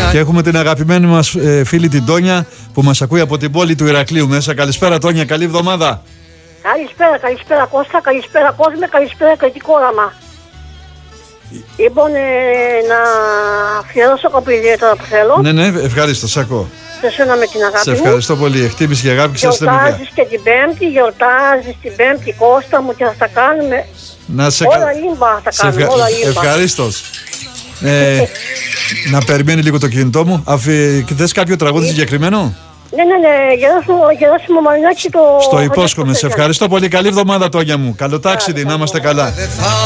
Και έχουμε την αγαπημένη μας φίλη την Τόνια που μας ακούει από την πόλη του Ηρακλείου μέσα. Καλησπέρα Τόνια, καλή εβδομάδα. Καλησπέρα Κώστα, καλησπέρα Κόσμε, καλησπέρα κριτικό όραμα. Λοιπόν, να αφιερώσω κάποιο ιδιαίτερα που θέλω. Ναι, ευχαριστώ, σ' ακούω. Σε σένα με την αγάπη σε ευχαριστώ πολύ, εκτίμηση και αγάπη και σας θεμιδία. Γιορτάζεις και την Πέμπτη, γιορτάζεις την Πέμπτη Κώστα μου και θα τα κάνουμε. Όλα λίμπα θα κάνουμε, όλα λίμπα. Ευχαρίστως. Να περιμένει λίγο το κινητό μου. Θες κάποιο τραγούδι συγκεκριμένο? Ναι, Γεράσιμο Μαρινάκη το... Στο υπόσχομαι. Σε ευχαριστώ πολύ. Καλή εβδομάδα Τόνια μου. Καλό τάξιδι, να είμαστε καλά.